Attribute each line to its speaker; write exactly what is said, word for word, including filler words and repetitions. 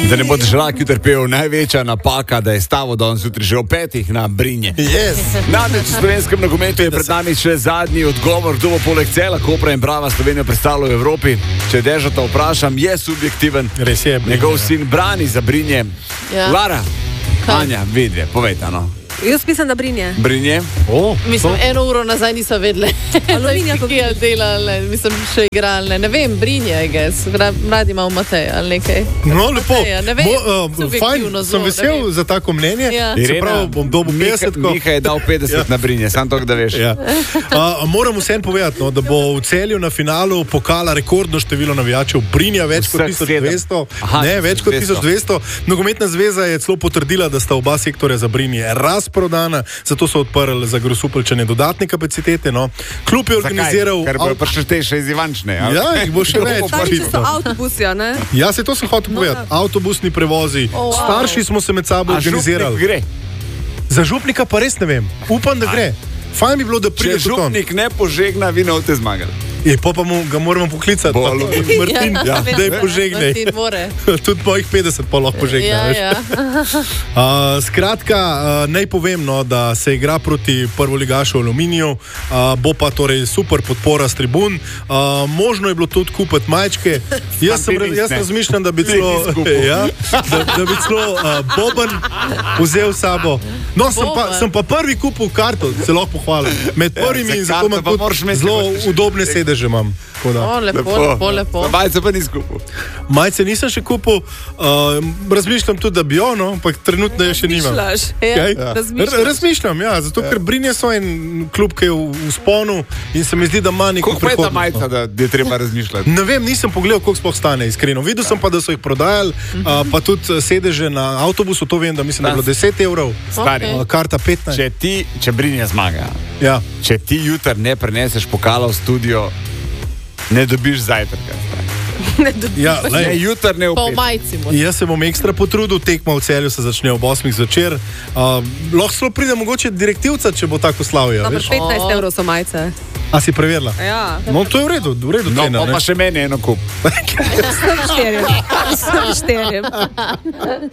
Speaker 1: Da ne boš žrak jutri pel, največja napaka, da je stavo danes jutri že o petih na Brinje.
Speaker 2: Yes.
Speaker 1: Namreč v slovenskem nogometu je pred nami še zadnji odgovor, kdo bo poleg Cela, Kopra in Brava Slovenijo predstavljal v Evropi. Če Dežata vprašam, je subjektiven.
Speaker 2: Res je. Brinje.
Speaker 1: Njegov sin brani za Brinje.
Speaker 3: Ja.
Speaker 1: Lara, Anja, vidje, povejta, no.
Speaker 4: Jaz mislim, da Brinje.
Speaker 1: Brinje?
Speaker 2: Oh,
Speaker 3: Mislim, eno uro nazaj niso vedeli.
Speaker 4: Aluminija, kako
Speaker 3: je delali, mislim, še igrali. Ne vem, Brinje, I guess. Radi imamo Matej ali nekaj.
Speaker 2: No, lepo.
Speaker 3: Mateja, ne vem,
Speaker 2: Bo, uh, fajn,
Speaker 3: subjektivno
Speaker 2: sem
Speaker 3: zelo,
Speaker 2: vesel
Speaker 3: ne vem.
Speaker 2: za tako mnenje.
Speaker 3: Ja.
Speaker 2: Se pravi, bom dobil petdeset.
Speaker 1: Miha, Miha je dal petdeset
Speaker 2: Ja.
Speaker 1: na Brinje, sam to, da veš.
Speaker 2: Ja. Uh, moram vsem povedati, no, da bo v Celju na finalu pokala rekordno število navijačev. Brinja več kot
Speaker 1: Vseh
Speaker 2: tisoč
Speaker 1: sedem.
Speaker 2: dvesto.
Speaker 1: Aha,
Speaker 2: Ne, več kot
Speaker 1: tisoč
Speaker 2: tisoč dvesto. Nogometna zveza je celo potrdila, da sta oba sektorja za Brinje razprodana, zato so odprli za Grosupeljčane dodatne kapacitete. No. Klub je organiziral.
Speaker 1: Ker bo prišel te še iz Ivančne. a?
Speaker 2: Ja, jih bo še več.
Speaker 4: Starši so
Speaker 2: očitno.
Speaker 4: avtobusi, a ne?
Speaker 2: Ja, se to sem hotel povedati. Avtobusni prevozi.
Speaker 3: Oh, wow.
Speaker 2: Starši smo se med sabo
Speaker 1: A župnik
Speaker 2: organizirali.
Speaker 1: gre.
Speaker 2: Za župnika pa res ne vem. Upam, da gre. Fajn bi bilo, da
Speaker 1: Če
Speaker 2: pride do konca.
Speaker 1: župnik ne požegna, vi ne boste zmagali.
Speaker 2: Je, pa, pa mu, ga moramo poklicati.
Speaker 1: Bo,
Speaker 2: Pa,
Speaker 1: ali-
Speaker 2: Martin, ja,
Speaker 3: vem,
Speaker 2: daj
Speaker 3: ja,
Speaker 2: požegnaj.
Speaker 3: Martin more.
Speaker 2: Tudi mojih petdeset pa lahko požegne.
Speaker 3: Ja,
Speaker 2: veš.
Speaker 3: ja.
Speaker 2: Uh, skratka, uh, naj povem, no, da se igra proti prvoligašu Aluminiju, uh, bo pa torej super podpora s tribun. Uh, možno je bilo tudi kupiti majčke. Jaz, sem,
Speaker 1: ti nisi,
Speaker 2: jaz
Speaker 1: ne.
Speaker 2: razmišljam, da bi
Speaker 1: Ti
Speaker 2: celo,
Speaker 1: nisi kupil.
Speaker 2: ja, da, da bi celo uh, Boban vzel s sabo. No, sem pa,
Speaker 3: Boban.
Speaker 2: sem pa prvi kupil karto, se lahko pohvalim. Med prvimi
Speaker 1: za
Speaker 2: in zato
Speaker 1: karto
Speaker 2: imam
Speaker 1: pa moraš
Speaker 2: tudi
Speaker 1: imeti,
Speaker 2: zelo
Speaker 1: če hočeš.
Speaker 2: udobne sedeže. Imam. Tako da.
Speaker 3: O, lepo, lepo, lepo.
Speaker 1: Malce pa ni skupil.
Speaker 2: Majce nisem še kupil, uh, razmišljam tudi, da bi jo, no, ampak trenutno je še nimam.
Speaker 4: Razmišljaš.
Speaker 3: Ja,
Speaker 2: Kaj?
Speaker 4: razmišljaš.
Speaker 2: R- Razmišljam, ja, zato ker Brinje so en klub, ki je v, v sponu in se mi zdi, da ima neko
Speaker 1: Koliko pa je ta
Speaker 2: prihodnost.
Speaker 1: majica, da je treba razmišljati?
Speaker 2: Ne vem, nisem pogledal, koliko sploh stane, iskreno. Videl sem pa, da so jih prodajali, uh, pa tudi sedeže na avtobusu, to vem, da mislim, da je bilo deset evrov,
Speaker 1: Stari.
Speaker 2: uh, karta petnajst.
Speaker 1: Če ti, če Brinje zmaga,
Speaker 2: Ja.
Speaker 1: če ti jutri ne preneseš pokala v studio, ne dobiš zajtrka.
Speaker 2: Ja,
Speaker 1: Ne,
Speaker 2: lej,
Speaker 1: jutri ne
Speaker 3: Pa v
Speaker 1: upeš.
Speaker 3: majci mu.
Speaker 2: jaz se bom ekstra potrudil, tekma v Celju se začne ob osmih zvečer. Uh, lahko celo pride mogoče direktivca, če bo tako slavje.
Speaker 4: Dobro,
Speaker 2: veš.
Speaker 4: petnajst evrov so majice.
Speaker 2: A si preverila?
Speaker 4: Ja.
Speaker 2: No, to je v redu, v redu
Speaker 1: No,
Speaker 2: cena.
Speaker 1: pa,
Speaker 2: ne.
Speaker 1: pa še meni eno kup.
Speaker 4: Sem štirim. Sem štirim.